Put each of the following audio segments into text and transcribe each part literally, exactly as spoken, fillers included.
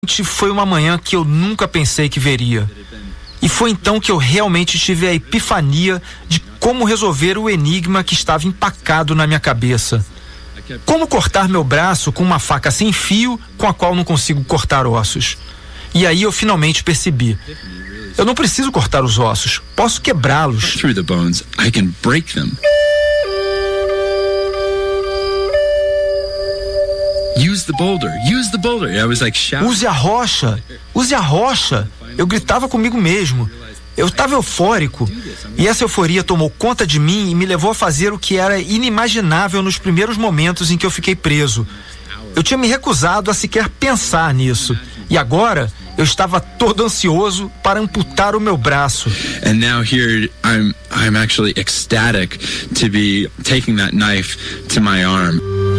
Foi uma manhã que eu nunca pensei que veria. E foi então que eu realmente tive a epifania de como resolver o enigma que estava empacado na minha cabeça. Como cortar meu braço com uma faca sem fio com a qual não consigo cortar ossos? E aí eu finalmente percebi. Eu não preciso cortar os ossos, posso quebrá-los. Through the bones, I can break them. Use the boulder, use the boulder. I was like shouting. Use a rocha, use a rocha. Eu gritava comigo mesmo. Eu estava eufórico. E essa euforia tomou conta de mim e me levou a fazer o que era inimaginável nos primeiros momentos em que eu fiquei preso. Eu tinha me recusado a sequer pensar nisso. E agora eu estava todo ansioso para amputar o meu braço. And now here I'm I'm actually ecstatic to be taking that knife to my arm.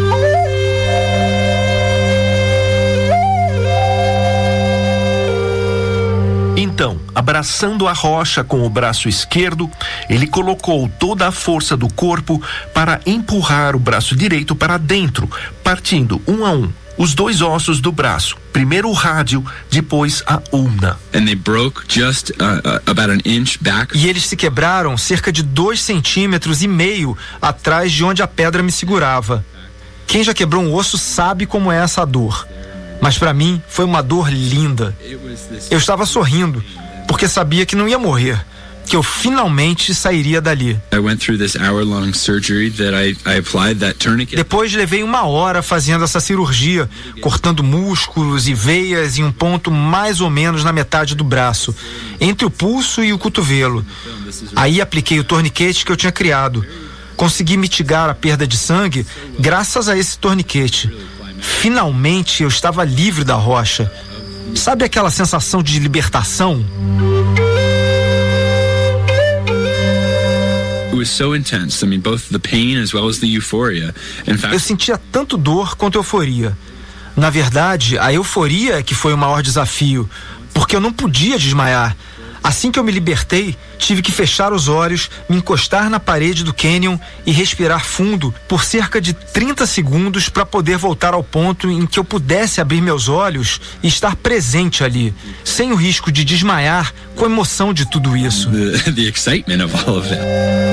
Então, abraçando a rocha com o braço esquerdo, ele colocou toda a força do corpo para empurrar o braço direito para dentro, partindo um a um os dois ossos do braço. Primeiro o rádio, depois a ulna. And they broke just uh, uh, about an inch back. E eles se quebraram cerca de dois centímetros e meio atrás de onde a pedra me segurava. Quem já quebrou um osso sabe como é essa dor. Mas para mim foi uma dor linda. Eu estava sorrindo, porque sabia que não ia morrer, que eu finalmente sairia dali. I went through this hour-long surgery that I, I applied that tourniquet. Depois levei uma hora fazendo essa cirurgia, cortando músculos e veias em um ponto mais ou menos na metade do braço, entre o pulso e o cotovelo. Aí apliquei o torniquete que eu tinha criado. Consegui mitigar a perda de sangue graças a esse torniquete. Finalmente eu estava livre da rocha. Sabe aquela sensação de libertação? It was so intense. I mean, both the pain as well as the euphoria. In fact, eu sentia tanto dor quanto euforia. Na verdade, a euforia é que foi o maior desafio, porque eu não podia desmaiar. Assim que eu me libertei, tive que fechar os olhos, me encostar na parede do cânion e respirar fundo por cerca de trinta segundos para poder voltar ao ponto em que eu pudesse abrir meus olhos e estar presente ali, sem o risco de desmaiar com a emoção de tudo isso. the, the excitement of all of that.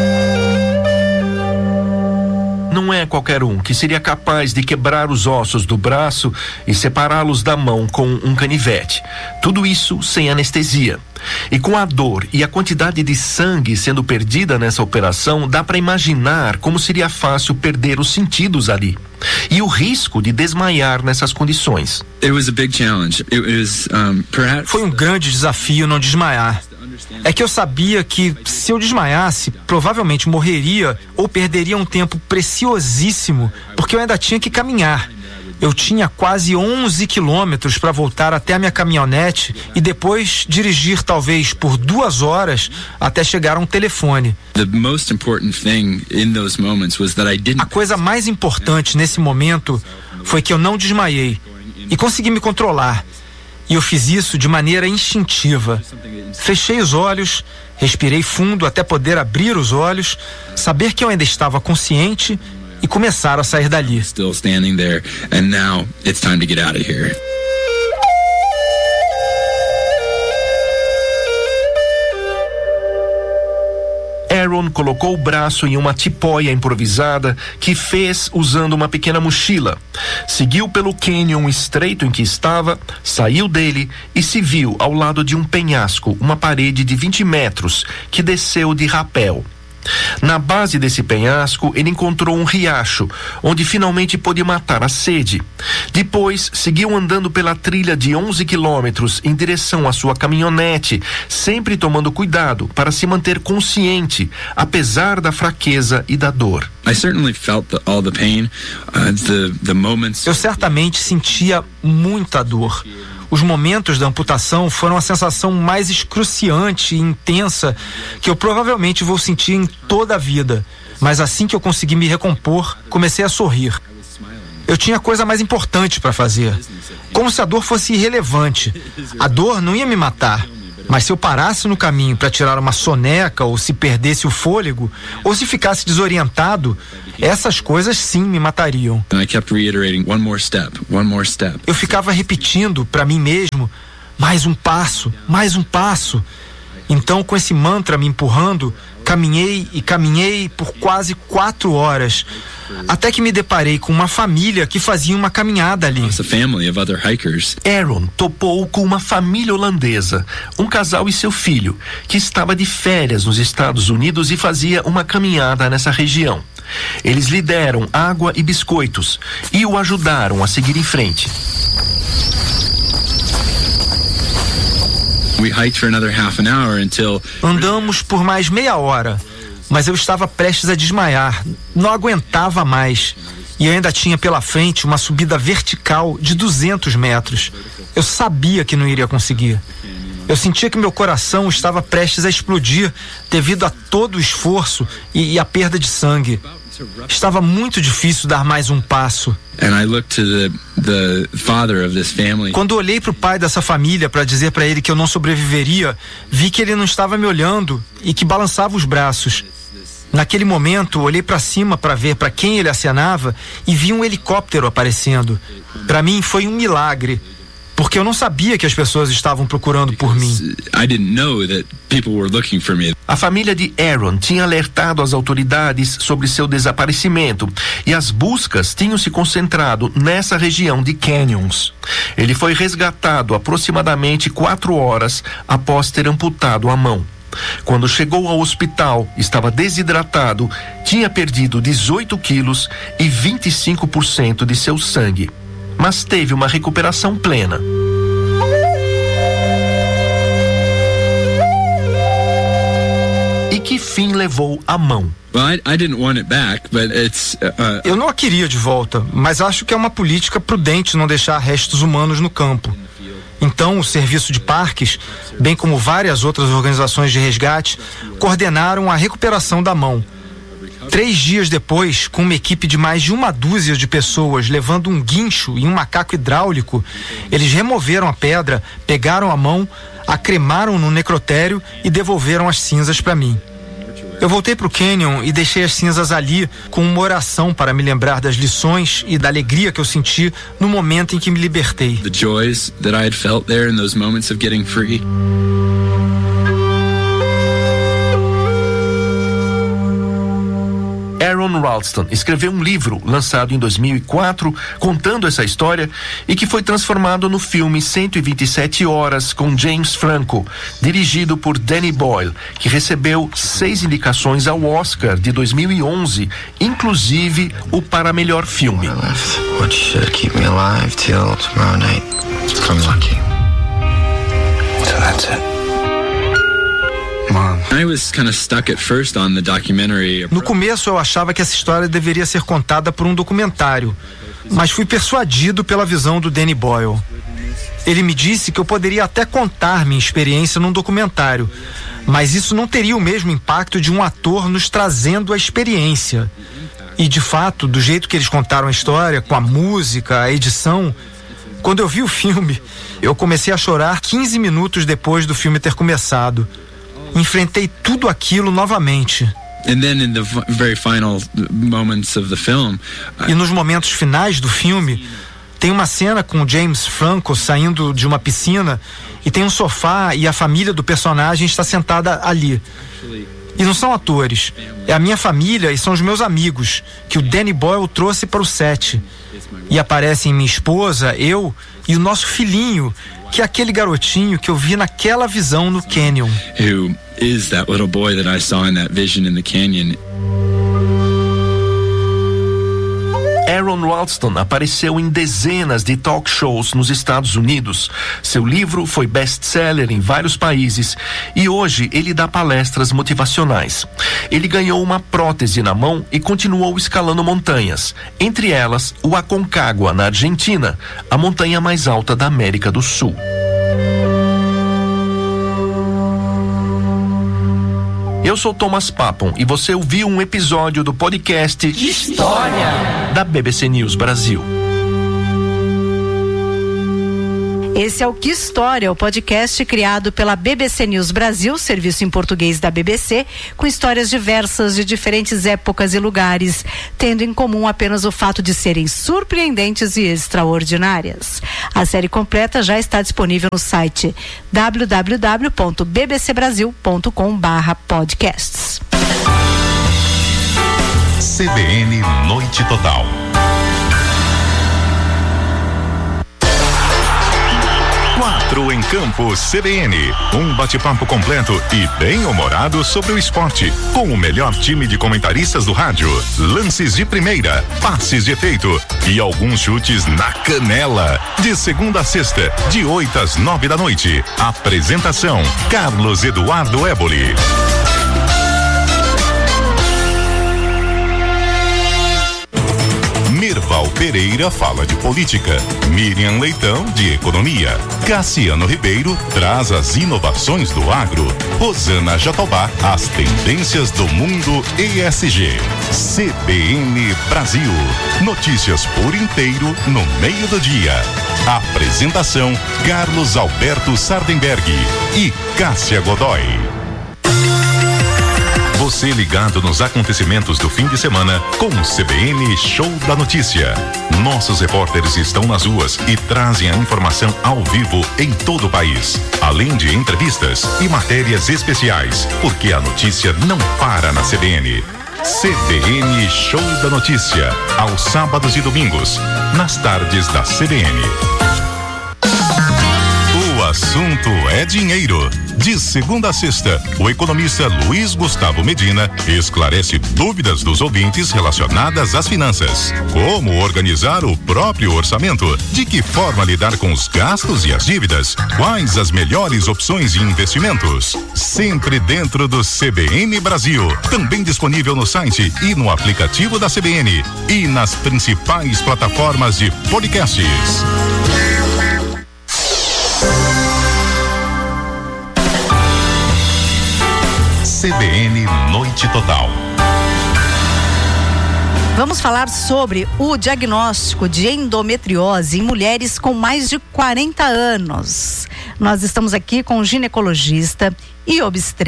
Não é qualquer um que seria capaz de quebrar os ossos do braço e separá-los da mão com um canivete. Tudo isso sem anestesia. E com a dor e a quantidade de sangue sendo perdida nessa operação, dá para imaginar como seria fácil perder os sentidos ali. E o risco de desmaiar nessas condições. It was a big challenge. It was, um, perhaps... Foi um grande desafio não desmaiar. É que eu sabia que se eu desmaiasse, provavelmente morreria ou perderia um tempo preciosíssimo, porque eu ainda tinha que caminhar. Eu tinha quase onze quilômetros para voltar até a minha caminhonete e depois dirigir talvez por duas horas até chegar a um telefone. The most important thing in those moments was that I didn't... A coisa mais importante nesse momento foi que eu não desmaiei e consegui me controlar. E eu fiz isso de maneira instintiva. Fechei os olhos, respirei fundo até poder abrir os olhos, saber que eu ainda estava consciente e começar a sair dali. Still standing there, and now it's time to get out of here. Aaron colocou o braço em uma tipóia improvisada que fez usando uma pequena mochila. Seguiu pelo cânion estreito em que estava, saiu dele e se viu ao lado de um penhasco, uma parede de vinte metros, que desceu de rapel. Na base desse penhasco, ele encontrou um riacho, onde finalmente pôde matar a sede. Depois, seguiu andando pela trilha de onze quilômetros em direção à sua caminhonete, sempre tomando cuidado para se manter consciente, apesar da fraqueza e da dor. I certainly felt the, all the pain, uh, the, the moments... Eu certamente sentia muita dor. Os momentos da amputação foram a sensação mais excruciante e intensa que eu provavelmente vou sentir em toda a vida. Mas assim que eu consegui me recompor, comecei a sorrir. Eu tinha coisa mais importante para fazer. Como se a dor fosse irrelevante. A dor não ia me matar, Mas se eu parasse no caminho para tirar uma soneca, ou se perdesse o fôlego, ou se ficasse desorientado, essas coisas sim me matariam. And I kept reiterating, one more step, one more step. Eu ficava repetindo para mim mesmo, mais um passo, mais um passo. Então, com esse mantra me empurrando, caminhei e caminhei por quase quatro horas, até que me deparei com uma família que fazia uma caminhada ali. It's a family of other hikers. Aaron topou com uma família holandesa, um casal e seu filho, que estava de férias nos Estados Unidos e fazia uma caminhada nessa região. Eles lhe deram água e biscoitos e o ajudaram a seguir em frente. We hiked for another half an hour until Andamos por mais meia hora, mas eu estava prestes a desmaiar, não aguentava mais. E eu ainda tinha pela frente uma subida vertical de duzentos metros. Eu sabia que não iria conseguir. Eu sentia que meu coração estava prestes a explodir devido a todo o esforço e, e a perda de sangue. Estava muito difícil dar mais um passo. and I looked to the the father of this family. Quando olhei para o pai dessa família para dizer para ele que eu não sobreviveria, vi que ele não estava me olhando e que balançava os braços. Naquele momento, olhei para cima para ver para quem ele acenava e vi um helicóptero aparecendo. Para mim foi um milagre, porque eu não sabia que as pessoas estavam procurando por mim. I didn't know that people were looking for me. A família de Aaron tinha alertado as autoridades sobre seu desaparecimento e as buscas tinham se concentrado nessa região de canyons. Ele foi resgatado aproximadamente quatro horas após ter amputado a mão. Quando chegou ao hospital, estava desidratado, tinha perdido dezoito quilos e vinte e cinco por cento de seu sangue, mas teve uma recuperação plena. E que fim levou a mão? Well, I, I didn't want it back, but it's. Uh, Eu não a queria de volta, mas acho que é uma política prudente não deixar restos humanos no campo. Então, o Serviço de Parques, bem como várias outras organizações de resgate, coordenaram a recuperação da mão. Três dias depois, com uma equipe de mais de uma dúzia de pessoas levando um guincho e um macaco hidráulico, eles removeram a pedra, pegaram a mão, a cremaram no necrotério e devolveram as cinzas para mim. Eu voltei para o canyon e deixei as cinzas ali com uma oração para me lembrar das lições e da alegria que eu senti no momento em que me libertei. the joys that I had felt there in those moments of getting free. Aaron Ralston escreveu um livro lançado em dois mil e quatro contando essa história e que foi transformado no filme cento e vinte e sete horas com James Franco, dirigido por Danny Boyle, que recebeu seis indicações ao Oscar de dois mil e onze, inclusive o para melhor filme. What should keep me alive till tomorrow night if I'm lucky. So that's it. Mom. I was kind of stuck at first on the documentary. No começo eu achava que essa história deveria ser contada por um documentário, mas fui persuadido pela visão do Danny Boyle. Ele me disse que eu poderia até contar minha experiência num documentário, mas isso não teria o mesmo impacto de um ator nos trazendo a experiência. E de fato, do jeito que eles contaram a história, com a música, a edição, quando eu vi o filme, eu comecei a chorar quinze minutos depois do filme ter começado. Enfrentei tudo aquilo novamente. And then in the v- very final moments of the film, E nos momentos finais do filme, tem uma cena com o James Franco saindo de uma piscina e tem um sofá e a família do personagem está sentada ali. E não são atores, é a minha família e são os meus amigos que o Danny Boyle trouxe para o set. E aparecem minha esposa, eu e o nosso filhinho, que é aquele garotinho que eu vi naquela visão no canyon. who is that little boy that I saw in that vision in the canyon. Aaron Ralston apareceu em dezenas de talk shows nos Estados Unidos. Seu livro foi best-seller em vários países e hoje ele dá palestras motivacionais. Ele ganhou uma prótese na mão e continuou escalando montanhas, entre elas o Aconcagua, na Argentina, a montanha mais alta da América do Sul. Eu sou Thomas Papon e você ouviu um episódio do podcast História da B B C News Brasil. Esse é o Que História, o podcast criado pela B B C News Brasil, serviço em português da B B C, com histórias diversas de diferentes épocas e lugares, tendo em comum apenas o fato de serem surpreendentes e extraordinárias. A série completa já está disponível no site w w w ponto b b c brasil ponto com barra podcasts. C B N Noite Total. Quatro em Campo C B N. Um bate-papo completo e bem humorado sobre o esporte, com o melhor time de comentaristas do rádio, lances de primeira, passes de efeito e alguns chutes na canela. De segunda a sexta, de oito às nove da noite. Apresentação: Carlos Eduardo Éboli. Mirval Pereira fala de política, Miriam Leitão de economia, Cassiano Ribeiro traz as inovações do agro, Rosana Jatobá as tendências do mundo E S G. C B N Brasil, notícias por inteiro no meio do dia. Apresentação: Carlos Alberto Sardenberg e Cássia Godoy. Você ligado nos acontecimentos do fim de semana com o C B N Show da Notícia. Nossos repórteres estão nas ruas e trazem a informação ao vivo em todo o país, além de entrevistas e matérias especiais, porque a notícia não para na C B N. C B N Show da Notícia, aos sábados e domingos, nas tardes da C B N. O assunto é dinheiro. De segunda a sexta, o economista Luiz Gustavo Medina esclarece dúvidas dos ouvintes relacionadas às finanças. Como organizar o próprio orçamento? De que forma lidar com os gastos e as dívidas? Quais as melhores opções de investimentos? Sempre dentro do C B N Brasil. Também disponível no site e no aplicativo da C B N. E nas principais plataformas de podcasts. C B N Noite Total. Vamos falar sobre o diagnóstico de endometriose em mulheres com mais de quarenta anos. Nós estamos aqui com o ginecologista e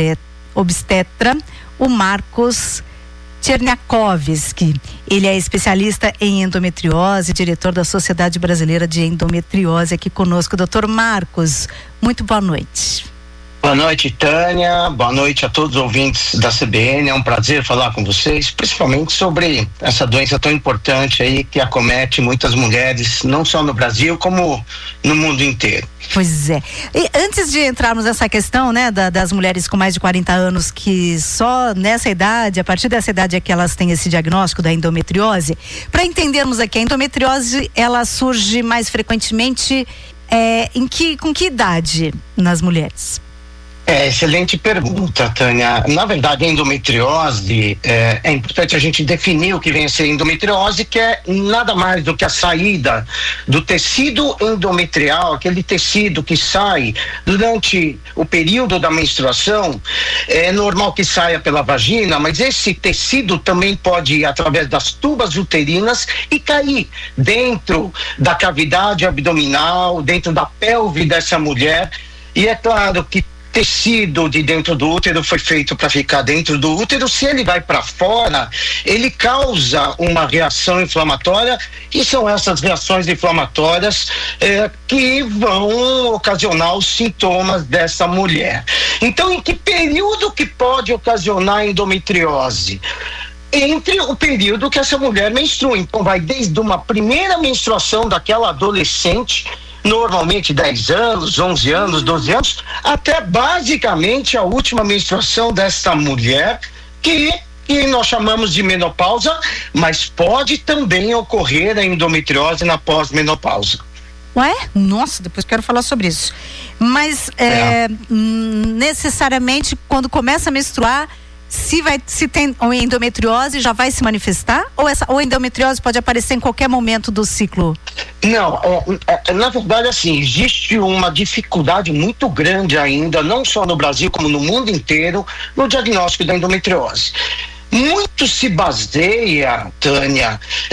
obstetra, o Marcos Cherniakowski. Ele é especialista em endometriose, diretor da Sociedade Brasileira de Endometriose, aqui conosco. Doutor Marcos, muito boa noite. Boa noite, Tânia. Boa noite a todos os ouvintes da C B N. É um prazer falar com vocês, principalmente sobre essa doença tão importante aí que acomete muitas mulheres, não só no Brasil, como no mundo inteiro. Pois é. E antes de entrarmos nessa questão, né, da, das mulheres com mais de quarenta anos, que só nessa idade, a partir dessa idade é que elas têm esse diagnóstico da endometriose, para entendermos aqui, a endometriose, ela surge mais frequentemente é, em que, com que idade nas mulheres? É, excelente pergunta, Tânia. Na verdade, a endometriose, é, é importante a gente definir o que vem a ser endometriose, que é nada mais do que a saída do tecido endometrial, aquele tecido que sai durante o período da menstruação. É normal que saia pela vagina, mas esse tecido também pode ir através das tubas uterinas e cair dentro da cavidade abdominal, dentro da pelve dessa mulher. E é claro que tecido de dentro do útero foi feito para ficar dentro do útero. Se ele vai para fora, ele causa uma reação inflamatória, e são essas reações inflamatórias é, que vão ocasionar os sintomas dessa mulher. Então, em que período que pode ocasionar endometriose? Entre o período que essa mulher menstrua. Então, vai desde uma primeira menstruação daquela adolescente, normalmente dez anos, onze anos, doze anos, até basicamente a última menstruação desta mulher, que, que nós chamamos de menopausa, mas pode também ocorrer a endometriose na pós-menopausa. Ué? Nossa, depois quero falar sobre isso. Mas é. É, necessariamente quando começa a menstruar, se, vai, se tem endometriose, já vai se manifestar? Ou, essa, ou a endometriose pode aparecer em qualquer momento do ciclo? Não, é, é, na verdade, assim, existe uma dificuldade muito grande ainda, não só no Brasil, como no mundo inteiro, no diagnóstico da endometriose. Muito se baseia, Tânia, é,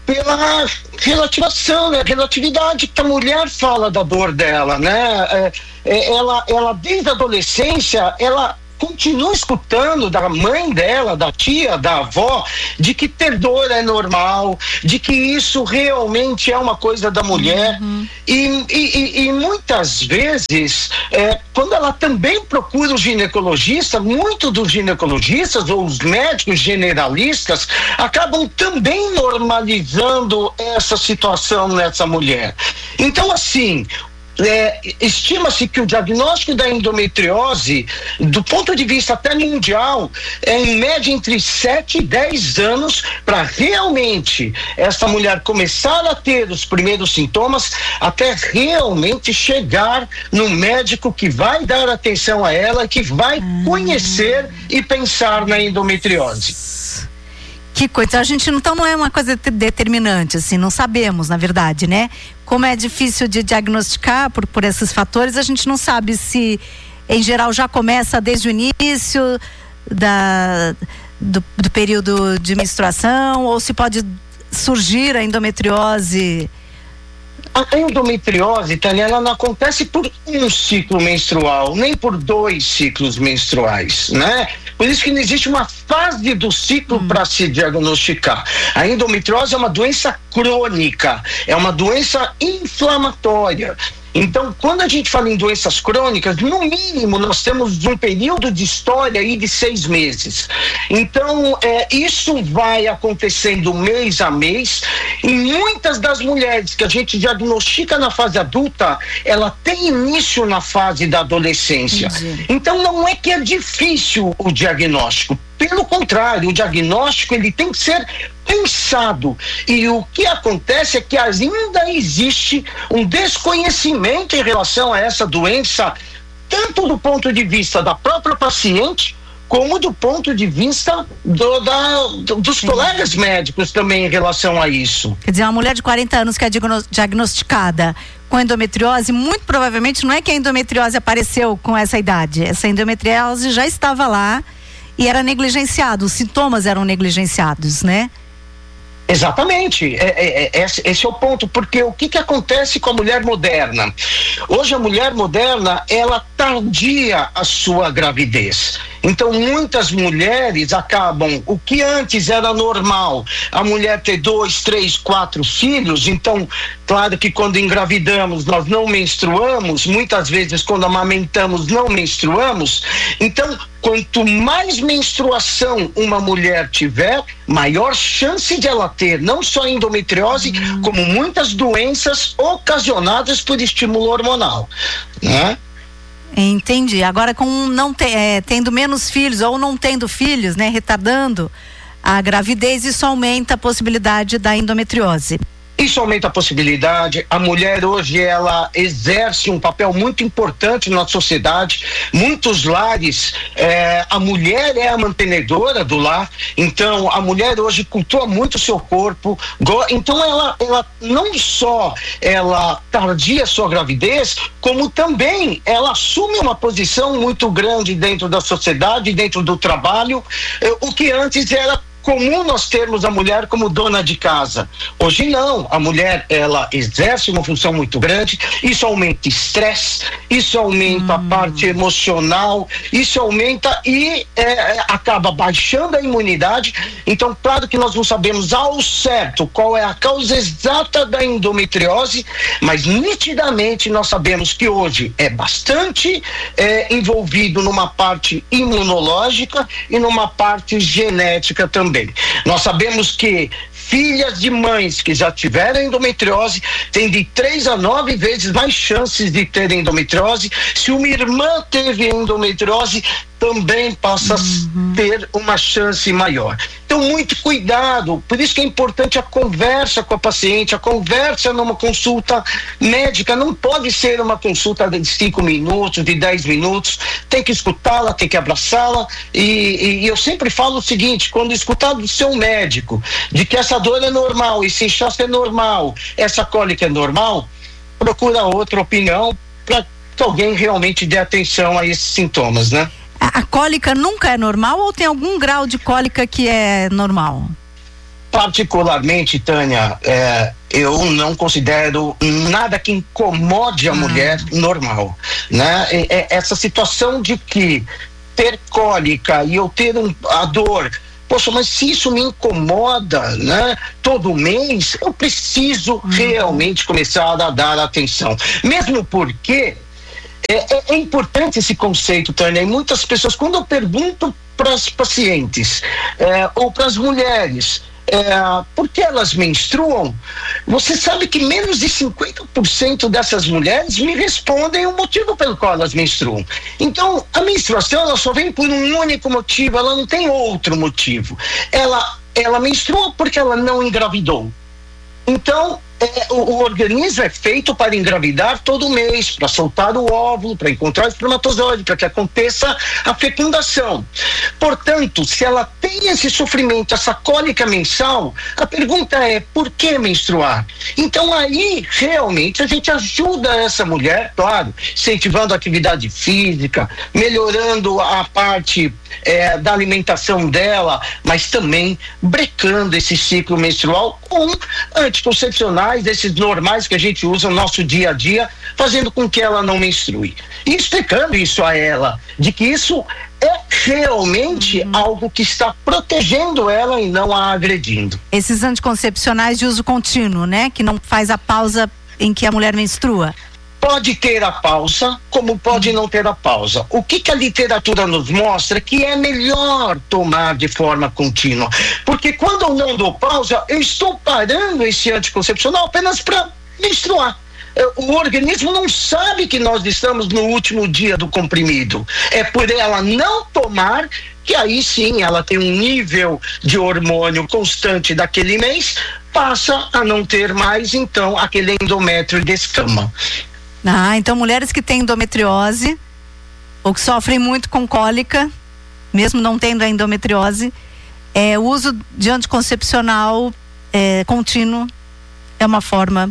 pela relativação, né? Relatividade que a mulher fala da dor dela, né? É, é, ela, ela, desde a adolescência, ela continua escutando da mãe dela, da tia, da avó, de que ter dor é normal, de que isso realmente é uma coisa da mulher. Uhum. E, e, e muitas vezes, é, quando ela também procura o ginecologista, muitos dos ginecologistas ou os médicos generalistas acabam também normalizando essa situação nessa mulher. Então, assim, É, estima-se que o diagnóstico da endometriose, do ponto de vista até mundial, é em média entre sete e dez anos para realmente essa mulher começar a ter os primeiros sintomas, até realmente chegar no médico que vai dar atenção a ela, que vai conhecer e pensar na endometriose. Que coisa, a gente não, então não é uma coisa determinante, assim, não sabemos, na verdade, né? Como é difícil de diagnosticar por, por esses fatores, a gente não sabe se, em geral, já começa desde o início da, do, do período de menstruação, ou se pode surgir a endometriose. A endometriose, Tânia, ela não acontece por um ciclo menstrual, nem por dois ciclos menstruais, né? Por isso que não existe uma fase do ciclo hum. para se diagnosticar. A endometriose é uma doença crônica, é uma doença inflamatória. Então, quando a gente fala em doenças crônicas, no mínimo nós temos um período de história aí de seis meses. Então, é, isso vai acontecendo mês a mês, e muitas das mulheres que a gente diagnostica na fase adulta, ela tem início na fase da adolescência. Entendi. Então, não é que é difícil o diagnóstico. Pelo contrário, o diagnóstico ele tem que ser pensado, e o que acontece é que ainda existe um desconhecimento em relação a essa doença, tanto do ponto de vista da própria paciente, como do ponto de vista do, da, do, dos Sim. colegas médicos também em relação a isso. Quer dizer, uma mulher de quarenta anos que é diagnosticada com endometriose, muito provavelmente não é que a endometriose apareceu com essa idade, essa endometriose já estava lá e era negligenciado, os sintomas eram negligenciados, né? Exatamente, é, é, é, esse, esse é o ponto, porque o que que acontece com a mulher moderna? Hoje a mulher moderna, ela tardia a sua gravidez. Então muitas mulheres acabam, o que antes era normal, a mulher ter dois, três, quatro filhos, então claro que quando engravidamos nós não menstruamos, muitas vezes quando amamentamos não menstruamos, então quanto mais menstruação uma mulher tiver, maior chance de ela ter não só endometriose, hum. como muitas doenças ocasionadas por estímulo hormonal, né? Entendi. Agora, com não te, é, tendo menos filhos ou não tendo filhos, né, retardando a gravidez, isso aumenta a possibilidade da endometriose. Isso aumenta a possibilidade. A mulher hoje, ela exerce um papel muito importante na sociedade. Muitos lares, é, a mulher é a mantenedora do lar. Então, a mulher hoje cultua muito o seu corpo. Go- então, ela, ela não só ela tardia a sua gravidez, como também ela assume uma posição muito grande dentro da sociedade, dentro do trabalho, eh, o que antes era comum nós termos a mulher como dona de casa. Hoje não, a mulher ela exerce uma função muito grande, isso aumenta estresse, isso aumenta hum. a parte emocional, isso aumenta e é, acaba baixando a imunidade. Então, claro que nós não sabemos ao certo qual é a causa exata da endometriose, mas nitidamente nós sabemos que hoje é bastante é, envolvido numa parte imunológica e numa parte genética também. Nós sabemos que filhas de mães que já tiveram endometriose têm de três a nove vezes mais chances de ter endometriose. Se uma irmã teve endometriose, também passa uhum. a ter uma chance maior. Então, muito cuidado. Por isso que é importante a conversa com a paciente, a conversa numa consulta médica. Não pode ser uma consulta de cinco minutos, de dez minutos. Tem que escutá-la, tem que abraçá-la. E, e eu sempre falo o seguinte: quando escutar do seu médico de que essa dor é normal, esse inchaço é normal, essa cólica é normal, procura outra opinião para que alguém realmente dê atenção a esses sintomas, né? A, a cólica nunca é normal ou tem algum grau de cólica que é normal? Particularmente, Tânia, é, eu não considero nada que incomode a hum. mulher normal, né? É, é essa situação de que ter cólica e eu ter um, a dor, poxa, mas se isso me incomoda, né, todo mês, eu preciso hum. realmente começar a dar atenção, mesmo porque é, é, é importante esse conceito, Tânia, e muitas pessoas, quando eu pergunto para as pacientes é, ou para as mulheres É, porque elas menstruam, você sabe que menos de cinquenta por cento dessas mulheres me respondem o motivo pelo qual elas menstruam. Então, a menstruação, ela só vem por um único motivo, ela não tem outro motivo. Ela, ela menstrua porque ela não engravidou. Então, é, o, o organismo é feito para engravidar todo mês, para soltar o óvulo, para encontrar o espermatozoide, para que aconteça a fecundação. Portanto, se ela tem esse sofrimento, essa cólica mensal, a pergunta é: por que menstruar? Então aí, realmente, a gente ajuda essa mulher, claro, incentivando a atividade física, melhorando a parte é, da alimentação dela, mas também brecando esse ciclo menstrual com anticoncepcionais, desses normais que a gente usa no nosso dia a dia, fazendo com que ela não menstrue. E explicando isso a ela, de que isso é realmente uhum. algo que está protegendo ela e não a agredindo. Esses anticoncepcionais de uso contínuo, né? Que não faz a pausa em que a mulher menstrua. Pode ter a pausa, como pode não ter a pausa. O que, que a literatura nos mostra? Que é melhor tomar de forma contínua. Porque quando eu não dou pausa, eu estou parando esse anticoncepcional apenas para menstruar. O organismo não sabe que nós estamos no último dia do comprimido. É por ela não tomar que aí sim ela tem um nível de hormônio constante daquele mês, passa a não ter mais, então, aquele endométrio descama. Ah, então mulheres que têm endometriose ou que sofrem muito com cólica, mesmo não tendo a endometriose, é, o uso de anticoncepcional é, contínuo é uma forma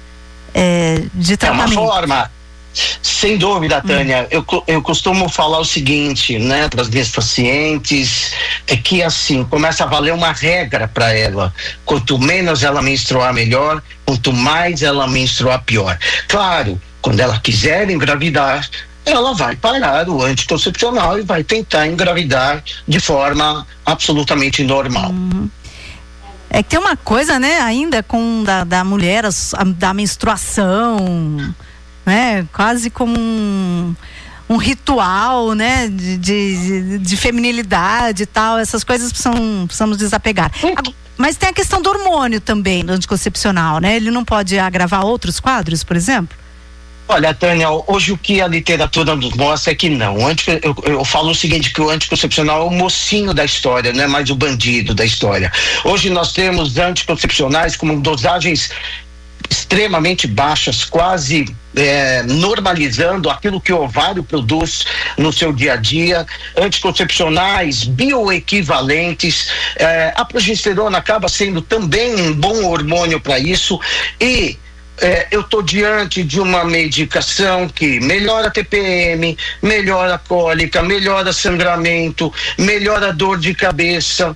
é, de tratamento. É uma forma, sem dúvida, Tânia. Hum. Eu, eu costumo falar o seguinte, né, para as minhas pacientes, é que assim, começa a valer uma regra para ela. Quanto menos ela menstruar, melhor. Quanto mais ela menstruar, pior. Claro, quando ela quiser engravidar, ela vai parar o anticoncepcional e vai tentar engravidar de forma absolutamente normal. Uhum. É que tem uma coisa, né, ainda com da, da mulher, a, da menstruação, né, quase como um, um ritual, né, de, de, de feminilidade e tal, essas coisas precisam, precisamos desapegar. Uhum. Mas tem a questão do hormônio também, do anticoncepcional, né, ele não pode agravar outros quadros, por exemplo? Olha, Tânia, hoje o que a literatura nos mostra é que não. Eu, eu falo o seguinte, que o anticoncepcional é o mocinho da história, não é mais o bandido da história. Hoje nós temos anticoncepcionais com dosagens extremamente baixas, quase é, normalizando aquilo que o ovário produz no seu dia a dia, anticoncepcionais bioequivalentes, é, a progesterona acaba sendo também um bom hormônio para isso e É, eu estou diante de uma medicação que melhora a T P M, melhora a cólica, melhora sangramento, melhora a dor de cabeça.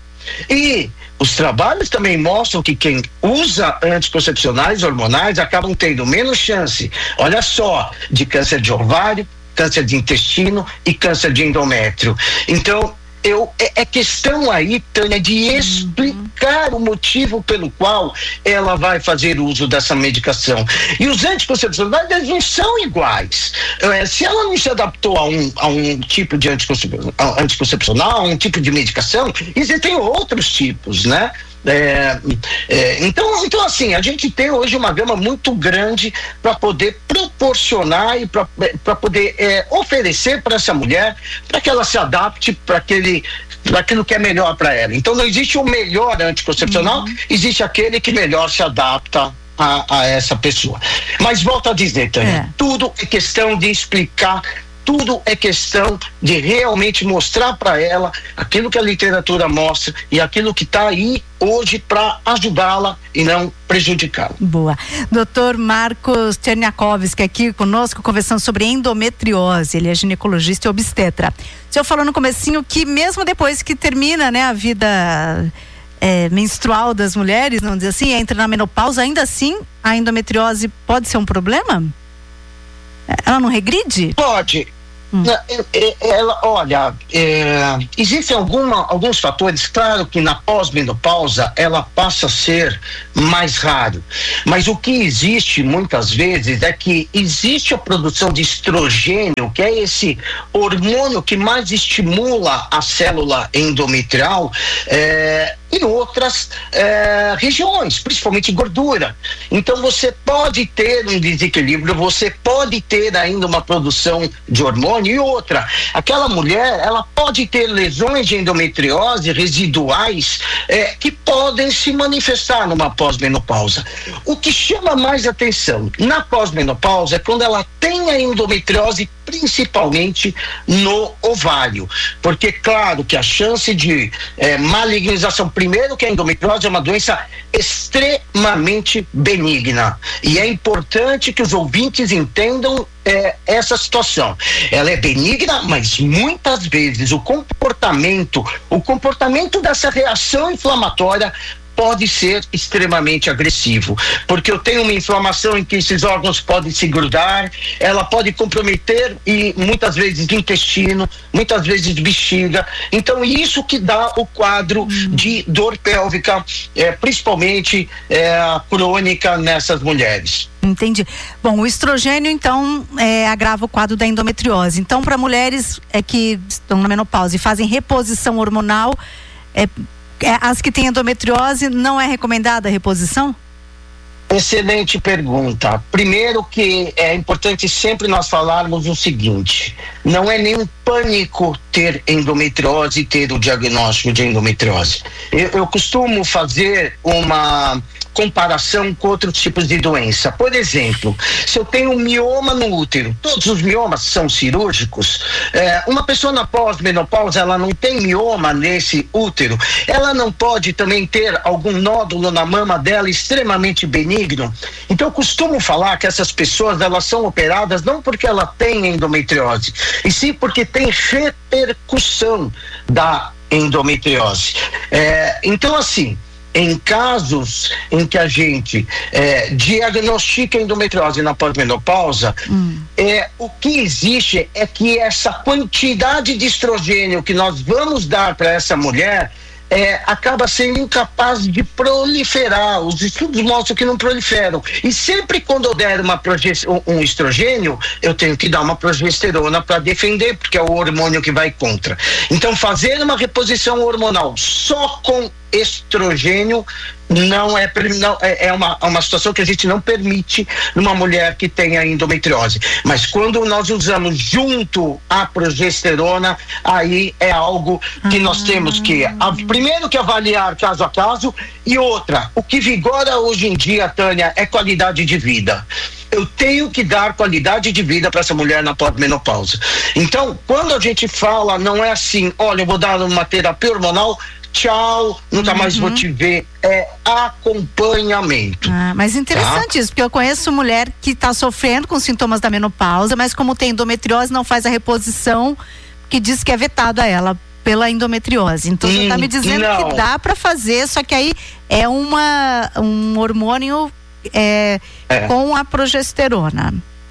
E os trabalhos também mostram que quem usa anticoncepcionais hormonais acabam tendo menos chance, olha só, de câncer de ovário, câncer de intestino e câncer de endométrio. Então, Eu, é, é questão aí, Tânia, de explicar uhum. o motivo pelo qual ela vai fazer uso dessa medicação. E os anticoncepcionais, eles não são iguais. É, se ela não se adaptou a um, a um tipo de anticoncepcional, anticoncepcional, a um tipo de medicação, existem outros tipos, né? É, é, então, então, assim, a gente tem hoje uma gama muito grande para poder proporcionar e para poder é, oferecer para essa mulher, para que ela se adapte para aquele, para aquilo que é melhor para ela. Então, não existe o melhor anticoncepcional, uhum. existe aquele que melhor se adapta a, a essa pessoa. Mas volto a dizer, Tânia, é. tudo é questão de explicar. Tudo é questão de realmente mostrar para ela aquilo que a literatura mostra e aquilo que está aí hoje para ajudá-la e não prejudicá-la. Boa. Doutor Marcos Cherniakowski aqui conosco, conversando sobre endometriose. Ele é ginecologista e obstetra. O senhor falou no comecinho que mesmo depois que termina, né, a vida é, menstrual das mulheres, vamos dizer assim, entra na menopausa, ainda assim a endometriose pode ser um problema? Ela não regride? Pode. Hum. Ela, olha, é, existem alguma, alguns fatores, claro que na pós-menopausa ela passa a ser mais raro, mas o que existe muitas vezes é que existe a produção de estrogênio, que é esse hormônio que mais estimula a célula endometrial, é, em outras é, regiões, principalmente gordura. Então você pode ter um desequilíbrio, você pode ter ainda uma produção de hormônio. E outra, aquela mulher, ela pode ter lesões de endometriose residuais é, que podem se manifestar numa pós-menopausa. O que chama mais atenção na pós-menopausa é quando ela tem a endometriose, principalmente no ovário, porque claro que a chance de é, malignização, primeiro que a endometriose é uma doença extremamente benigna, e é importante que os ouvintes entendam é, essa situação. Ela é benigna, mas muitas vezes o comportamento, o comportamento dessa reação inflamatória pode ser extremamente agressivo, porque eu tenho uma inflamação em que esses órgãos podem se grudar, ela pode comprometer e muitas vezes intestino, muitas vezes bexiga. Então isso que dá o quadro hum. de dor pélvica, é, principalmente é, crônica nessas mulheres. Entendi. Bom, o estrogênio então é, agrava o quadro da endometriose. Então, para mulheres é, que estão na menopausa e fazem reposição hormonal, é as que têm endometriose, não é recomendada a reposição? Excelente pergunta. Primeiro que é importante sempre nós falarmos o seguinte: não é nenhum pânico ter endometriose e ter o diagnóstico de endometriose. Eu, eu costumo fazer uma comparação com outros tipos de doença. Por exemplo, se eu tenho um mioma no útero, todos os miomas são cirúrgicos. É, uma pessoa na pós-menopausa, ela não tem mioma nesse útero, ela não pode também ter algum nódulo na mama dela extremamente benigno. Então eu costumo falar que essas pessoas, elas são operadas não porque ela tem endometriose, e sim porque tem repercussão da endometriose. É, então assim, em casos em que a gente é, diagnostica endometriose na pós-menopausa, hum. é, o que existe é que essa quantidade de estrogênio que nós vamos dar para essa mulher É, acaba sendo incapaz de proliferar. Os estudos mostram que não proliferam. E sempre quando eu der uma progest... um estrogênio, eu tenho que dar uma progesterona para defender, porque é o hormônio que vai contra. Então, fazer uma reposição hormonal só com estrogênio não é, não, é uma, uma situação que a gente não permite numa mulher que tenha endometriose. Mas quando nós usamos junto a progesterona, aí é algo que nós temos que a, primeiro que avaliar caso a caso, e outra, o que vigora hoje em dia, Tânia, é qualidade de vida. Eu tenho que dar qualidade de vida para essa mulher na pós-menopausa. Então, quando a gente fala, não é assim, olha, eu vou dar uma terapia hormonal, tchau, nunca uhum. mais vou te ver. É acompanhamento. Ah, mas interessante tá? isso, porque eu conheço mulher que está sofrendo com sintomas da menopausa, mas como tem endometriose, não faz a reposição, que diz que é vetado a ela pela endometriose. Então hum, você está me dizendo não. que dá para fazer, só que aí é uma, um hormônio é, é. com a progesterona.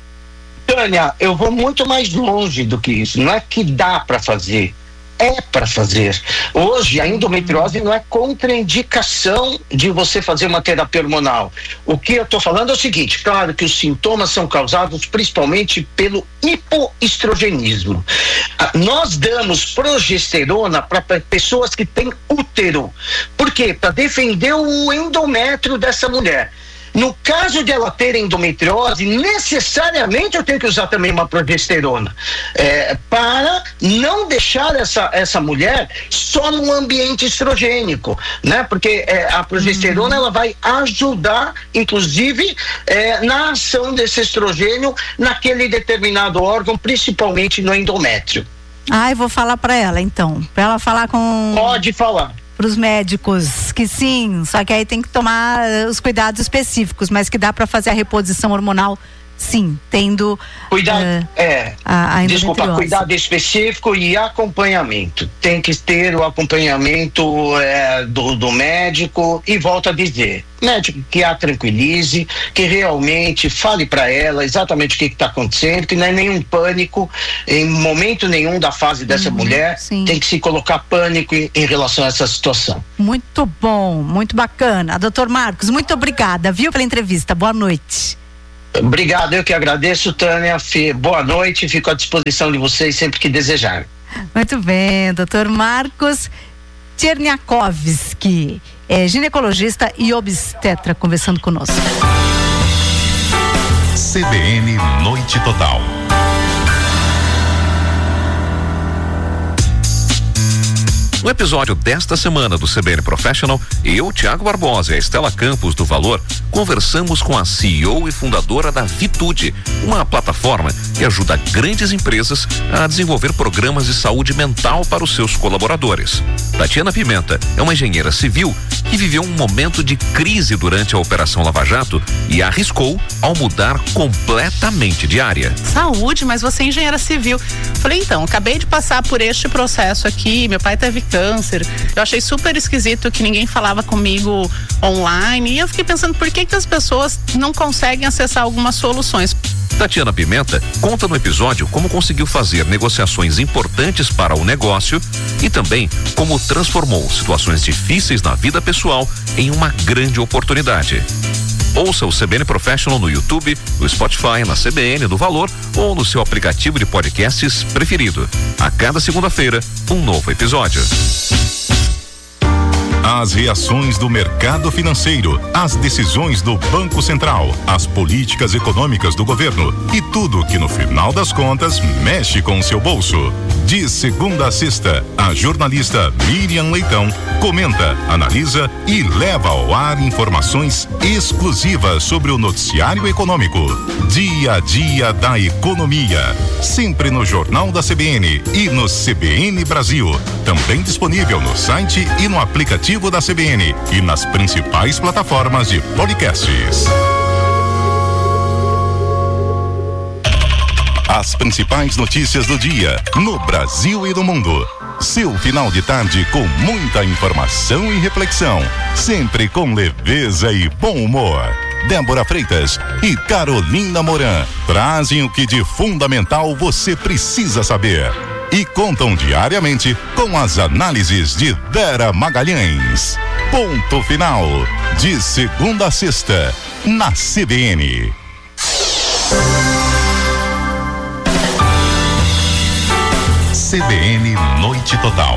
Tânia, eu vou muito mais longe do que isso. Não é que dá para fazer, é para fazer. Hoje a endometriose não é contraindicação de você fazer uma terapia hormonal. O que eu estou falando é o seguinte: claro que os sintomas são causados principalmente pelo hipoestrogenismo. Ah, nós damos progesterona para pessoas que têm útero. Por quê? Para defender o endométrio dessa mulher. No caso de ela ter endometriose, necessariamente eu tenho que usar também uma progesterona, é, para não deixar essa, essa mulher só num ambiente estrogênico, né? Porque é, a progesterona, uhum. ela vai ajudar, inclusive, é, na ação desse estrogênio naquele determinado órgão, principalmente no endométrio. Ah, eu vou falar para ela então, para ela falar com... Pode falar. Para os médicos, que sim, só que aí tem que tomar os cuidados específicos, mas que dá para fazer a reposição hormonal sim, tendo cuidado, uh, é, a, a desculpa, cuidado específico e acompanhamento. Tem que ter o acompanhamento é, do, do médico, e volto a dizer, médico que a tranquilize, que realmente fale para ela exatamente o que está acontecendo, que não é nenhum pânico em momento nenhum da fase dessa uhum, mulher, sim. Tem que se colocar pânico em, em relação a essa situação. Muito bom, muito bacana. doutor Marcos, muito obrigada, viu, pela entrevista. Boa noite. Obrigado, eu que agradeço, Tânia. Boa noite, fico à disposição de vocês sempre que desejarem. Muito bem, doutor Marcos Tcherniakowski, é ginecologista e obstetra, conversando conosco. C B N Noite Total. No episódio desta semana do C B N Professional, eu, Tiago Barbosa e a Estela Campos do Valor, conversamos com a C E O e fundadora da Vitude, uma plataforma que ajuda grandes empresas a desenvolver programas de saúde mental para os seus colaboradores. Tatiana Pimenta é uma engenheira civil que viveu um momento de crise durante a Operação Lava Jato e arriscou ao mudar completamente de área. Saúde, mas você é engenheira civil. Falei, então, acabei de passar por este processo aqui, meu pai teve câncer. Eu achei super esquisito que ninguém falava comigo online, e eu fiquei pensando por que que as pessoas não conseguem acessar algumas soluções. Tatiana Pimenta conta no episódio como conseguiu fazer negociações importantes para o negócio e também como transformou situações difíceis na vida pessoal em uma grande oportunidade. Ouça o C B N Professional no YouTube, no Spotify, na C B N do Valor ou no seu aplicativo de podcasts preferido. A cada segunda-feira, um novo episódio. As reações do mercado financeiro, as decisões do Banco Central, as políticas econômicas do governo e tudo que no final das contas mexe com o seu bolso. De segunda a sexta, a jornalista Miriam Leitão comenta, analisa e leva ao ar informações exclusivas sobre o noticiário econômico. Dia a dia da economia. Sempre no Jornal da C B N e no C B N Brasil. Também disponível no site e no aplicativo da C B N e nas principais plataformas de podcasts. As principais notícias do dia no Brasil e no mundo. Seu final de tarde com muita informação e reflexão, sempre com leveza e bom humor. Débora Freitas e Carolina Moran trazem o que de fundamental você precisa saber e contam diariamente com as análises de Dera Magalhães. Ponto final, de segunda a sexta, na C B N. C B N Noite Total.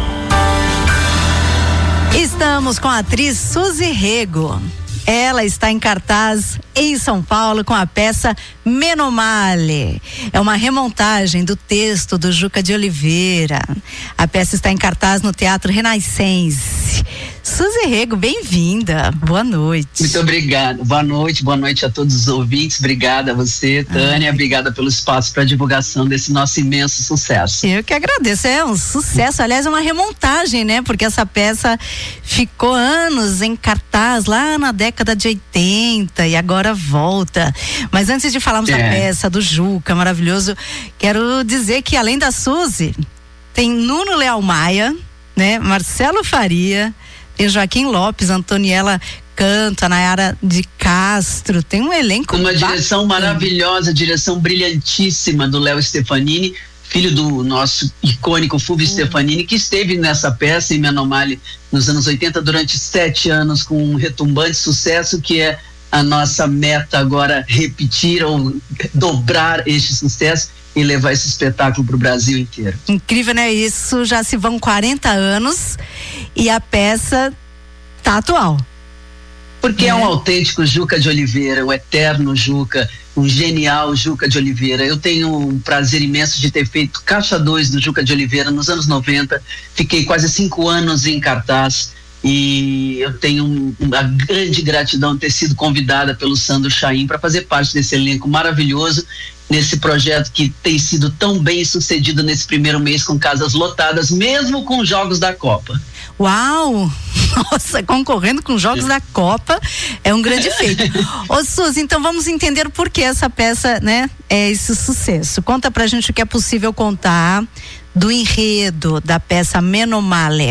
Estamos com a atriz Suzy Rego. Ela está em cartaz em São Paulo com a peça Menomale. É uma remontagem do texto do Juca de Oliveira. A peça está em cartaz no Teatro Renascense. Suzy Rego, bem-vinda. Boa noite. Muito obrigada. Boa noite, boa noite a todos os ouvintes. Obrigada a você, Tânia. Ai. Obrigada pelo espaço para a divulgação desse nosso imenso sucesso. Eu que agradeço. É um sucesso. Aliás, é uma remontagem, né? Porque essa peça ficou anos em cartaz lá na década de oitenta e agora volta. Mas antes de falarmos é. da peça do Juca, maravilhoso, quero dizer que além da Suzy, tem Nuno Leal Maia, né? Marcelo Faria, tem Joaquim Lopes, Antoniela Canto, a Nayara de Castro, tem um elenco uma bacana. Direção maravilhosa, direção brilhantíssima do Léo Stefanini, filho do nosso icônico Fulvio hum. Stefanini, que esteve nessa peça em Menomale nos anos oitenta durante sete anos com um retumbante sucesso, que é a nossa meta agora, repetir ou dobrar este sucesso e levar esse espetáculo para o Brasil inteiro. Incrível, né? Isso já se vão quarenta anos e a peça tá atual. Porque é, é um autêntico Juca de Oliveira, o eterno Juca, um genial Juca de Oliveira. Eu tenho um prazer imenso de ter feito Caixa dois do Juca de Oliveira nos anos noventa, fiquei quase cinco anos em cartaz e eu tenho uma grande gratidão de ter sido convidada pelo Sandro Chaim para fazer parte desse elenco maravilhoso, nesse projeto que tem sido tão bem sucedido nesse primeiro mês com casas lotadas, mesmo com os jogos da Copa. Uau! Nossa, concorrendo com jogos da Copa é um grande feito. Ô Suzy, então vamos entender por que essa peça, né, é esse sucesso. Conta pra gente o que é possível contar do enredo da peça Menomale.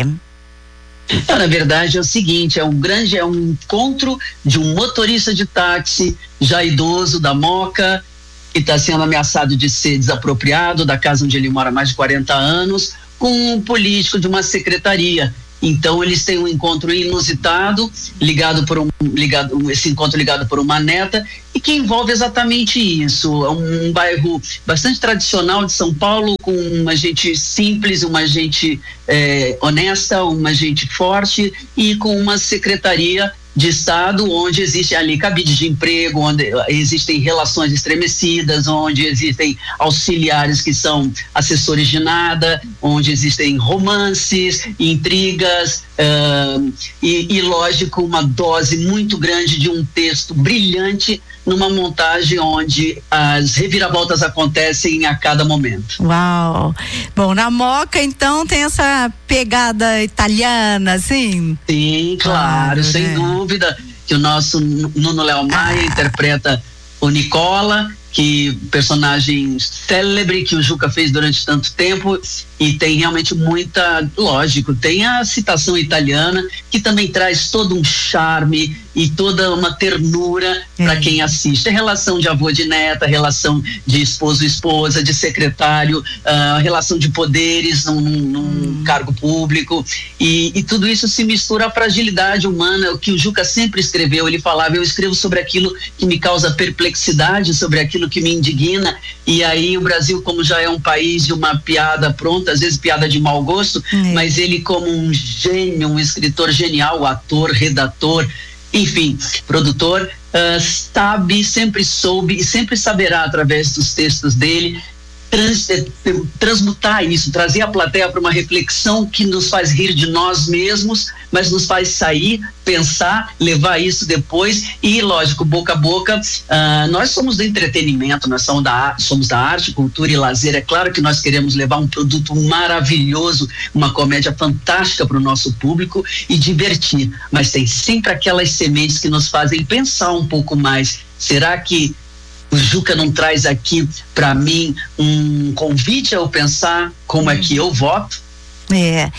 Então, na verdade é o seguinte, é um grande, é um encontro de um motorista de táxi já idoso da Moca, que está sendo ameaçado de ser desapropriado da casa onde ele mora há mais de quarenta anos, com um político de uma secretaria. Então eles têm um encontro inusitado, ligado por um, ligado, esse encontro ligado por uma neta, e que envolve exatamente isso. É um, um bairro bastante tradicional de São Paulo, com uma gente simples, uma gente é, honesta, uma gente forte, e com uma secretaria de Estado onde existe ali cabide de emprego, onde existem relações estremecidas, onde existem auxiliares que são assessores de nada, onde existem romances, intrigas uh, e, e, lógico, uma dose muito grande de um texto brilhante numa montagem onde as reviravoltas acontecem a cada momento. Uau! Bom, na Moca, então, tem essa pegada italiana, assim? Sim, claro, claro, sem né? dúvida, que o nosso Nuno Léo Maia ah. interpreta o Nicola, que personagem célebre que o Juca fez durante tanto tempo, e tem realmente muita, lógico, tem a citação italiana que também traz todo um charme e toda uma ternura é. para quem assiste. A relação de avô de neta, a relação de esposo e esposa, de secretário, a relação de poderes num, num hum. cargo público, e, e tudo isso se mistura à fragilidade humana, o que o Juca sempre escreveu. Ele falava: eu escrevo sobre aquilo que me causa perplexidade, sobre aquilo que me indigna. E aí o Brasil, como já é um país de uma piada pronta, às vezes piada de mau gosto, é. mas ele, como um gênio, um escritor genial, ator, redator, enfim, produtor, uh, sabe, sempre soube e sempre saberá, através dos textos dele, trans, transmutar isso, trazer a plateia para uma reflexão que nos faz rir de nós mesmos, mas nos faz sair, pensar, levar isso depois e, lógico, boca a boca. Uh, nós somos do entretenimento, nós somos da, somos da arte, cultura e lazer. É claro que nós queremos levar um produto maravilhoso, uma comédia fantástica para o nosso público e divertir, mas tem sempre aquelas sementes que nos fazem pensar um pouco mais. Será que o Juca não traz aqui para mim um convite a eu pensar como hum. é que eu voto? É,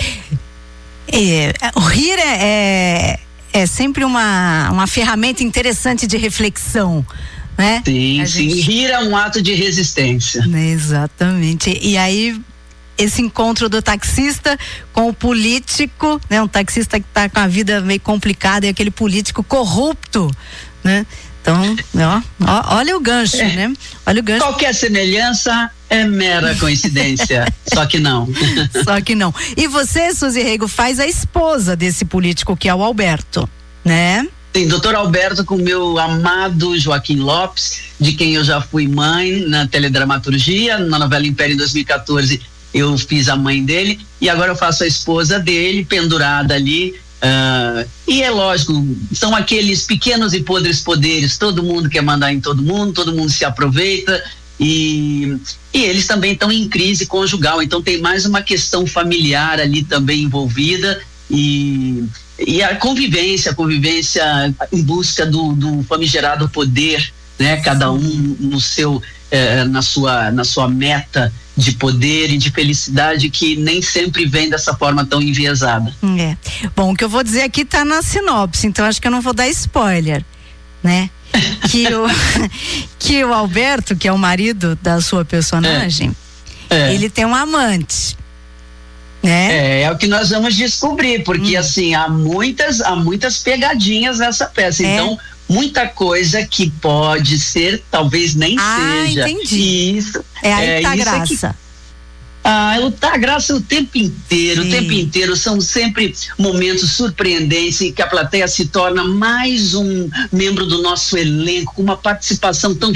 é o rir é, é, é sempre uma, uma ferramenta interessante de reflexão, né? Sim, a sim, gente... rir é um ato de resistência. Exatamente. E aí esse encontro do taxista com o político, né? Um taxista que está com a vida meio complicada e aquele político corrupto, né? Então, ó, ó, olha o gancho, é. né? Olha o gancho. Qualquer semelhança é mera coincidência, só que não. Só que não. E você, Suzy Rego, faz a esposa desse político, que é o Alberto, né? Sim, doutor Alberto, com meu amado Joaquim Lopes, de quem eu já fui mãe na teledramaturgia, na novela Império em dois mil e quatorze, eu fiz a mãe dele, e agora eu faço a esposa dele, pendurada ali. Uh, e é lógico, são aqueles pequenos e podres poderes, todo mundo quer mandar em todo mundo, todo mundo se aproveita, e, e eles também estão em crise conjugal, então tem mais uma questão familiar ali também envolvida, e, e a convivência, a convivência em busca do, do famigerado poder, né? Cada um no seu, eh, na sua, na sua meta de poder e de felicidade, que nem sempre vem dessa forma tão enviesada. É. Bom, o que eu vou dizer aqui tá na sinopse, então acho que eu não vou dar spoiler, né? Que o, que o Alberto, que é o marido da sua personagem, é. É. ele tem um amante, né? É, é o que nós vamos descobrir, porque hum. assim, há muitas, há muitas pegadinhas nessa peça, é. então muita coisa que pode ser, talvez nem ah, seja. Entendi. Isso. É aí é, tá isso graça. É que, ah, tá graça o tempo inteiro, Sim. o tempo inteiro. São sempre momentos surpreendentes em que a plateia se torna mais um membro do nosso elenco, com uma participação tão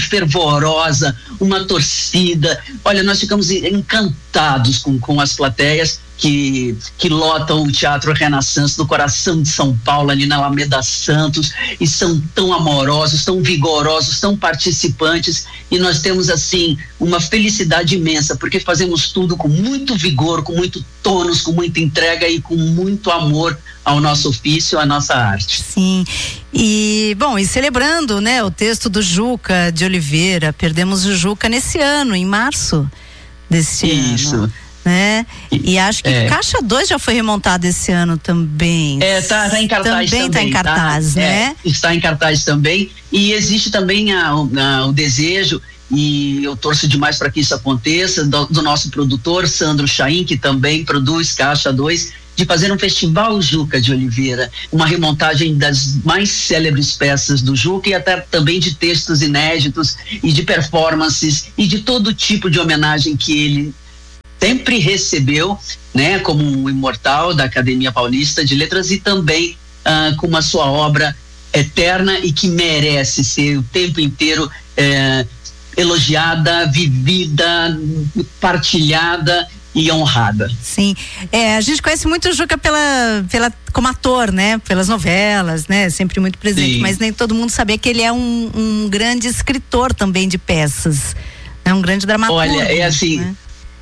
fervorosa, uma torcida. Olha, nós ficamos encantados com, com as plateias, que, que lotam o Teatro Renaissance no coração de São Paulo, ali na Alameda Santos, e são tão amorosos, tão vigorosos, tão participantes, e nós temos assim uma felicidade imensa, porque fazemos tudo com muito vigor, com muito tônus, com muita entrega e com muito amor ao nosso ofício, à nossa arte. Sim, e bom, e celebrando, né, o texto do Juca de Oliveira, perdemos o Juca nesse ano, em março desse Isso. ano. Né? E, e acho que é. Caixa dois já foi remontado esse ano também. É, tá, tá em cartaz também. Também tá em cartaz, tá? né? É, está em cartaz também. E existe também a, a, o desejo, e eu torço demais para que isso aconteça, do, do nosso produtor, Sandro Chaim, que também produz Caixa dois, de fazer um festival Juca de Oliveira, uma remontagem das mais célebres peças do Juca e até também de textos inéditos e de performances e de todo tipo de homenagem que ele sempre recebeu, né, como um imortal da Academia Paulista de Letras, e também ah, com a sua obra eterna e que merece ser o tempo inteiro eh, elogiada, vivida, partilhada e honrada. Sim, é, a gente conhece muito o Juca pela, pela, como ator, né, pelas novelas, né, sempre muito presente. Sim. Mas nem todo mundo sabia que ele é um, um grande escritor também de peças, é um grande dramaturgo. Olha, é assim, né?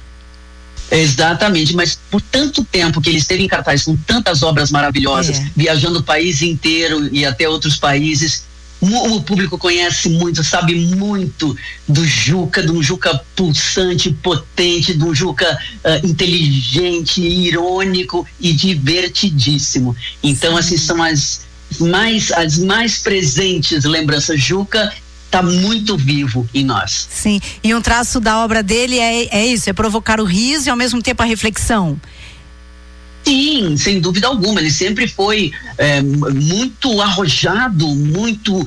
Exatamente, mas por tanto tempo que ele esteve em cartaz com tantas obras maravilhosas, é. viajando o país inteiro e até outros países, o público conhece muito, sabe muito do Juca, de um Juca pulsante, potente, de um Juca uh, inteligente, irônico e divertidíssimo. Então, assim, são as mais, as mais presentes lembranças. Juca está muito vivo em nós. Sim, e um traço da obra dele é, é isso, é provocar o riso e ao mesmo tempo a reflexão. Sim, sem dúvida alguma, ele sempre foi é, muito arrojado, muito,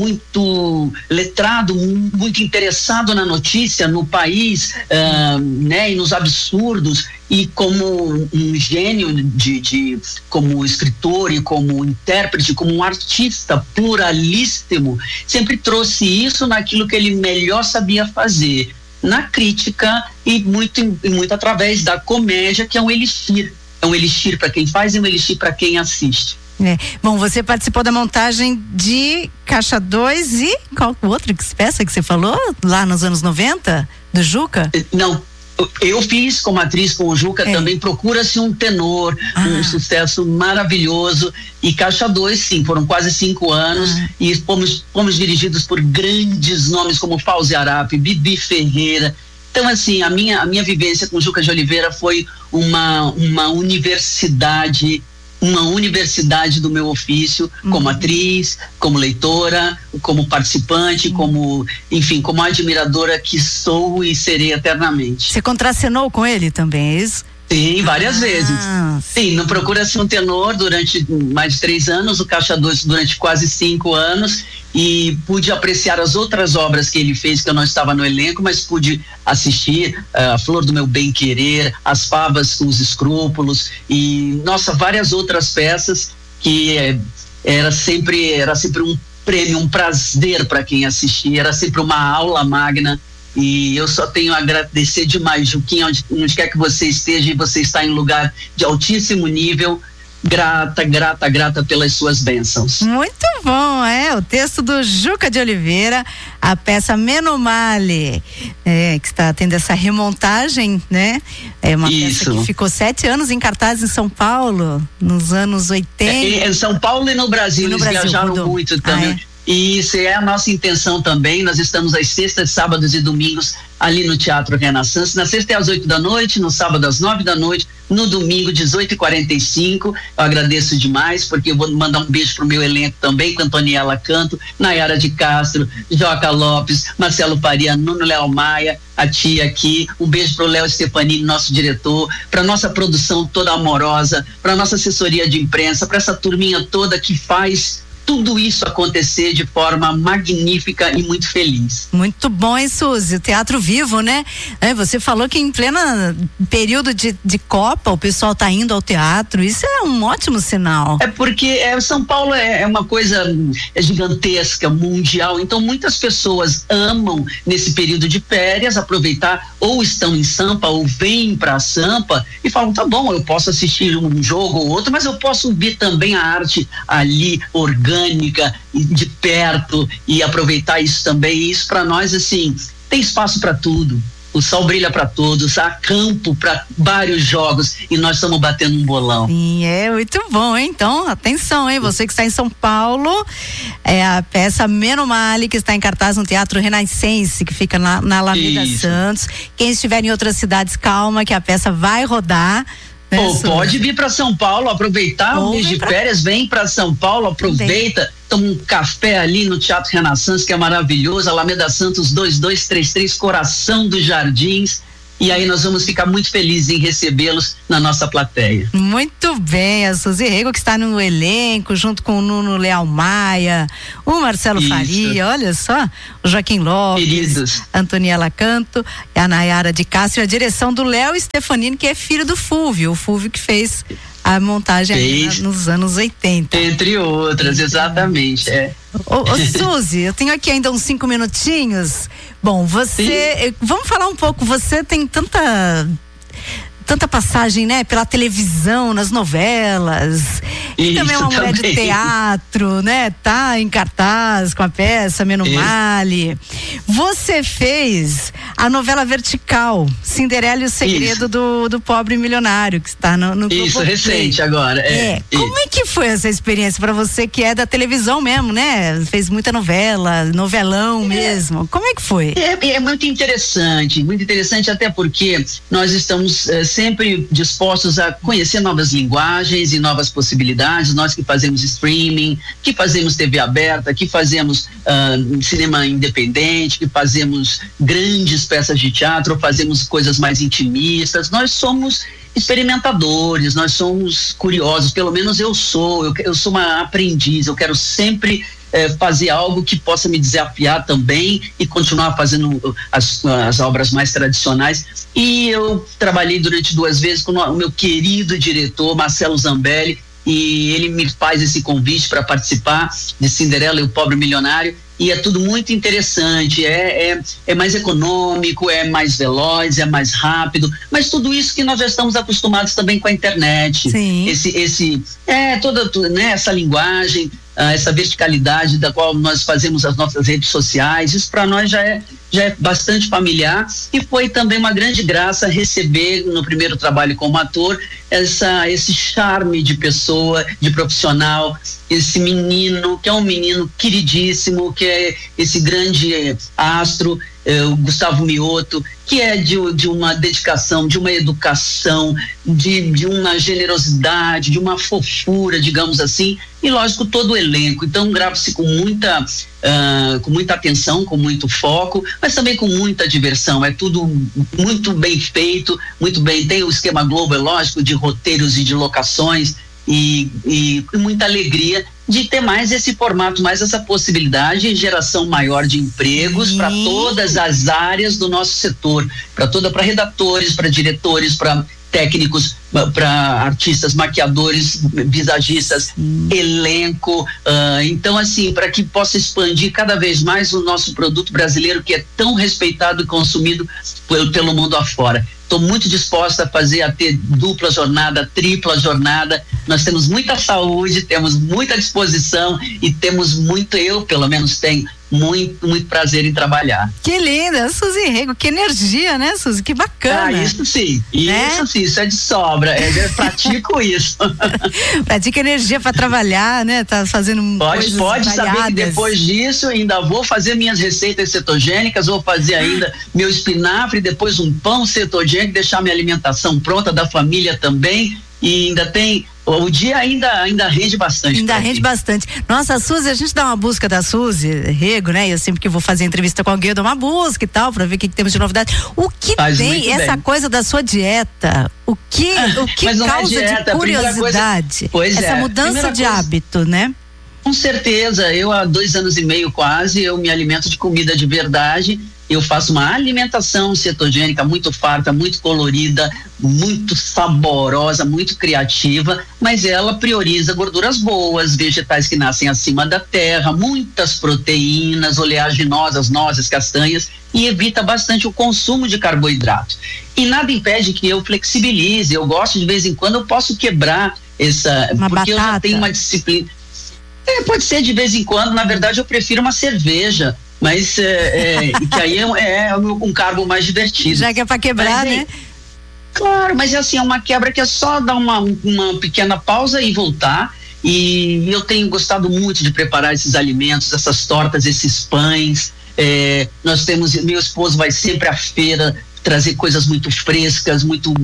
muito letrado, muito interessado na notícia, no país, uh, né, e nos absurdos, e como um gênio de, de, como escritor e como intérprete, como um artista pluralíssimo, sempre trouxe isso naquilo que ele melhor sabia fazer, na crítica e muito, e muito através da comédia, que é um elixir. É um elixir para quem faz e um elixir para quem assiste. É. Bom, você participou da montagem de Caixa dois e qual outra peça que você falou? Lá nos anos noventa, do Juca? Não, eu fiz como atriz com o Juca é. também. Procura-se um tenor, ah. um sucesso maravilhoso. E Caixa dois, sim, foram quase cinco anos ah. e fomos, fomos dirigidos por grandes nomes como Fauzi Arap, Bibi Ferreira. Então, assim, a minha, a minha vivência com Juca de Oliveira foi uma, uma universidade, uma universidade do meu ofício, uhum. como atriz, como leitora, como participante, uhum. como, enfim, como admiradora que sou e serei eternamente. Você contracenou com ele também, é isso? Sim, várias ah, vezes. Sim, no Procura-se um Tenor durante mais de três anos, o Caixa dois durante quase cinco anos, e pude apreciar as outras obras que ele fez, que eu não estava no elenco, mas pude assistir uh, A Flor do Meu Bem Querer, As Favas com os Escrúpulos e, nossa, várias outras peças que eh, era sempre, era sempre um prêmio, um prazer para quem assistia, era sempre uma aula magna. E eu só tenho a agradecer demais, Juquinha, onde, onde quer que você esteja, e você está em lugar de altíssimo nível. Grata, grata, grata pelas suas bênçãos. Muito bom, é, o texto do Juca de Oliveira, a peça Menomale, é, que está tendo essa remontagem, né? É uma Isso. peça que ficou sete anos em cartaz em São Paulo, nos anos oitenta. É, em São Paulo e no Brasil, e no eles Brasil, viajaram mudou. muito também. Ah, é? E isso é a nossa intenção também. Nós estamos às sextas, sábados e domingos ali no Teatro Renaissance. Na sexta é às oito da noite, no sábado às nove da noite, no domingo dezoito e quarenta e cinco. Eu agradeço demais, porque eu vou mandar um beijo pro meu elenco também, com Antoniela Canto, Nayara de Castro, Joca Lopes, Marcelo Faria, Nuno Léo Maia, a tia aqui. Um beijo pro Léo Stefanini, nosso diretor, pra nossa produção toda amorosa, pra nossa assessoria de imprensa, pra essa turminha toda que faz tudo isso acontecer de forma magnífica e muito feliz. Muito bom, hein, Suzy? O teatro vivo, né? É, você falou que em plena período de, de Copa o pessoal tá indo ao teatro, isso é um ótimo sinal. É porque é, São Paulo é, é uma coisa é gigantesca, mundial, então muitas pessoas amam nesse período de férias aproveitar, ou estão em Sampa ou vêm para Sampa e falam, tá bom, eu posso assistir um jogo ou outro, mas eu posso ver também a arte ali orgânica, de perto, e aproveitar isso também. E isso para nós, assim, tem espaço para tudo. O sol brilha para todos, há campo para vários jogos e nós estamos batendo um bolão. Sim, é muito bom, hein? Então, atenção, hein? Você que está em São Paulo, é a peça Menomale, que está em cartaz no Teatro Renascense, que fica na, na Alameda Isso. Santos. Quem estiver em outras cidades, calma, que a peça vai rodar. Ou pode vir para São Paulo, aproveitar o mês de pra... férias, vem para São Paulo, aproveita, toma um café ali no Teatro Renascença, que é maravilhoso, Alameda Santos dois dois três três, coração dos Jardins. E aí nós vamos ficar muito felizes em recebê-los na nossa plateia. Muito bem, a Suzy Rego, que está no elenco, junto com o Nuno Leal Maia, o Marcelo Isso. Faria, olha só, o Joaquim Lopes, Queridos. Antoniela Canto, a Nayara de Castro, a direção do Léo Stefanini, que é filho do Fúvio, o Fúvio que fez a montagem aí na, nos anos oitenta. Entre outras, exatamente, é. Ô, ô Suzy, eu tenho aqui ainda uns cinco minutinhos. Bom, você, Sim. vamos falar um pouco, você tem tanta tanta passagem, né, pela televisão, nas novelas, e Isso também é uma também. mulher de teatro, né, tá em cartaz com a peça Menomale. Você fez a novela Vertical, Cinderela e o Segredo do, do Pobre Milionário, que está no, no Isso, Globo recente Play. Agora. É, é. Como é que foi essa experiência para você que é da televisão mesmo, né? Fez muita novela, novelão é. mesmo. Como é que foi? É, é muito interessante, muito interessante até porque nós estamos é, sempre dispostos a conhecer novas linguagens e novas possibilidades, nós que fazemos streaming, que fazemos T V aberta, que fazemos uh, cinema independente, que fazemos grandes peças de teatro, fazemos coisas mais intimistas, nós somos experimentadores, nós somos curiosos, pelo menos eu sou, eu, eu sou uma aprendiz, eu quero sempre É, fazer algo que possa me desafiar também e continuar fazendo as, as obras mais tradicionais. E eu trabalhei durante duas vezes com o meu querido diretor Marcelo Zambelli, e ele me faz esse convite para participar de Cinderela e o Pobre Milionário, e é tudo muito interessante, é, é, é mais econômico, é mais veloz, é mais rápido, mas tudo isso que nós já estamos acostumados também com a internet. Sim. Esse, esse, é, toda, né, essa linguagem, ah, essa verticalidade da qual nós fazemos as nossas redes sociais, isso para nós já é, já é bastante familiar, e foi também uma grande graça receber no primeiro trabalho como ator essa, esse charme de pessoa, de profissional, esse menino que é um menino queridíssimo, que é esse grande eh, astro, eh, o Gustavo Mioto, que é de, de uma dedicação, de uma educação, de, de uma generosidade, de uma fofura, digamos assim, e lógico todo o elenco. Então grava-se com muita uh, com muita atenção, com muito foco, mas também com muita diversão. É tudo muito bem feito, muito bem. Tem o esquema Globo, é lógico, de roteiros e de locações, e, e, e muita alegria de ter mais esse formato, mais essa possibilidade de geração maior de empregos para todas as áreas do nosso setor, para toda, para redatores, para diretores, para técnicos, para artistas, maquiadores, visagistas, Sim. elenco, uh, então assim, para que possa expandir cada vez mais o nosso produto brasileiro, que é tão respeitado e consumido pelo, pelo mundo afora. Estou muito disposta a fazer, a ter dupla jornada, tripla jornada. Nós temos muita saúde, temos muita disposição e temos muito, eu pelo menos tenho muito, muito prazer em trabalhar. Que linda, Suzy Rego, que energia, né, Suzy? Que bacana. Ah, isso sim, né? Isso sim, isso é de sobra, é, eu pratico isso. Pratica energia para trabalhar, né? Tá fazendo Pode, coisas pode variadas. Saber que depois disso ainda vou fazer minhas receitas cetogênicas, vou fazer ainda meu espinafre, depois um pão cetogênico, deixar minha alimentação pronta, da família também, e ainda tem, o dia ainda, ainda rende bastante. Ainda rende bastante. Nossa, a Suzy, a gente dá uma busca da Suzy Rego, né? Eu sempre que vou fazer entrevista com alguém, eu dou uma busca e tal, pra ver o que, que temos de novidade. O que Faz tem essa bem. coisa da sua dieta? O que, o que causa é dieta, de curiosidade? Coisa, essa é. mudança de coisa, hábito, né? Com certeza, eu há dois anos e meio quase, eu me alimento de comida de verdade, eu faço uma alimentação cetogênica muito farta, muito colorida, muito saborosa, muito criativa, mas ela prioriza gorduras boas, vegetais que nascem acima da terra, muitas proteínas, oleaginosas, nozes, castanhas, e evita bastante o consumo de carboidrato. E nada impede que eu flexibilize, eu gosto de vez em quando, eu posso quebrar essa, uma porque batata. Eu já tenho uma disciplina. É, pode ser de vez em quando, na verdade eu prefiro uma cerveja, mas é, é, que aí é, é um carbo mais divertido. Já que é pra quebrar, mas, né? Claro, mas é assim, é uma quebra que é só dar uma, uma pequena pausa e voltar. E eu tenho gostado muito de preparar esses alimentos, essas tortas, esses pães. É, nós temos, meu esposo vai sempre à feira trazer coisas muito frescas, muito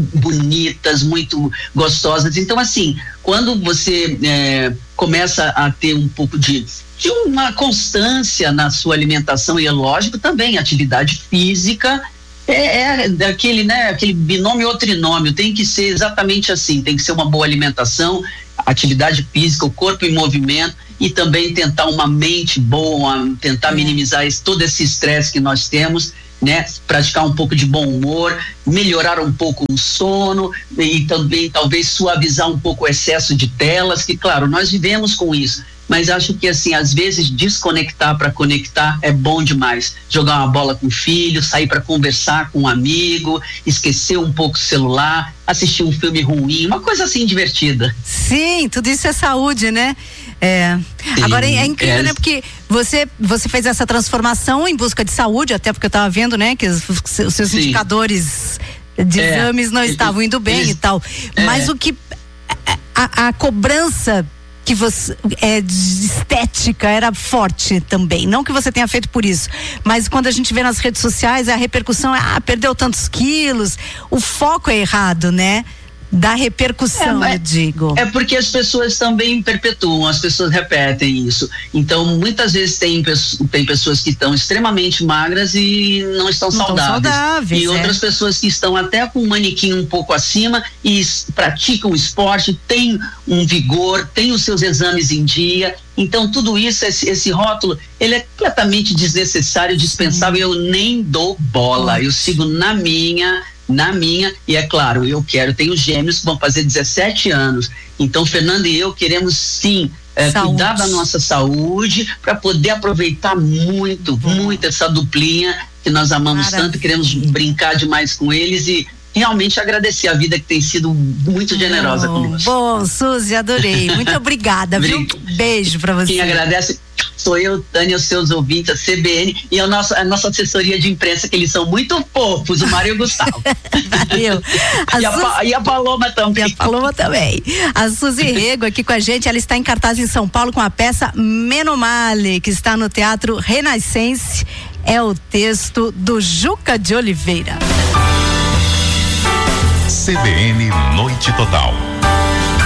bonitas, muito gostosas. Então, assim, quando você é, começa a ter um pouco de, de uma constância na sua alimentação, e é lógico também, atividade física é, é aquele, né, aquele binômio ou trinômio, tem que ser exatamente assim, tem que ser uma boa alimentação, atividade física, o corpo em movimento, e também tentar uma mente boa, tentar minimizar esse, todo esse estresse que nós temos, né? Praticar um pouco de bom humor, melhorar um pouco o sono e também talvez suavizar um pouco o excesso de telas, que claro, nós vivemos com isso, mas acho que assim, às vezes desconectar para conectar é bom demais. Jogar uma bola com o filho, sair para conversar com um amigo, esquecer um pouco o celular, assistir um filme ruim, uma coisa assim divertida. Sim, tudo isso é saúde, né? É. Sim, Agora é incrível, é. né? Porque você, você fez essa transformação em busca de saúde, até porque eu estava vendo, né? Que os, os seus Sim. indicadores de É. exames não estavam indo bem Eles- e tal. É. Mas o que a, a cobrança que você é de estética era forte também, não que você tenha feito por isso, mas quando a gente vê nas redes sociais a repercussão é, ah, perdeu tantos quilos, o foco é errado, né? Da repercussão, É, eu digo. É porque as pessoas também perpetuam, as pessoas repetem isso. Então, muitas vezes tem, pesso- tem pessoas que estão extremamente magras e não estão Não tão saudáveis. saudáveis, E é. outras pessoas que estão até com o manequim um pouco acima e s- praticam esporte, têm um vigor, têm os seus exames em dia. Então, tudo isso, esse, esse rótulo, ele é completamente desnecessário, dispensável. Eu nem dou bola. Eu sigo na minha. Na minha, e é claro, eu quero, tenho gêmeos que vão fazer dezessete anos, então Fernanda e eu queremos sim é, cuidar da nossa saúde para poder aproveitar muito, muito essa duplinha que nós amamos Maravilha. tanto, queremos brincar demais com eles e realmente agradecer a vida que tem sido muito generosa conosco. Bom, Suzy, adorei. Muito obrigada, viu? Beijo pra você. Quem agradece sou eu, Tânia, os seus ouvintes, a C B N e a nossa, a nossa assessoria de imprensa, que eles são muito fofos, o Mário e o Gustavo. Valeu. E a, Pa- e a Paloma também. E a Paloma também. A Suzy Rego aqui com a gente, ela está em cartaz em São Paulo com a peça Menomale, que está no Teatro Renascense. É o texto do Juca de Oliveira. C B N Noite Total.